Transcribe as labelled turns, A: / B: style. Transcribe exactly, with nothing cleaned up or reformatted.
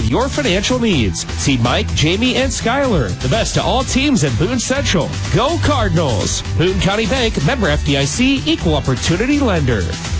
A: with your financial needs. See Mike, Jamie, and Skyler, the best to all teams at Boone Central. Go Cardinals! Boone County Bank, member F D I C, equal opportunity lender.